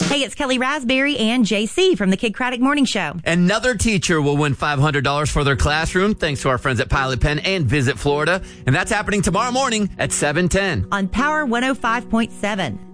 Hey, it's Kelly Raspberry and JC from the Kid Craddock Morning Show. Another teacher will win $500 for their classroom thanks to our friends at Pilot Pen and Visit Florida. And that's happening tomorrow morning at 7:10 on Power 105.7.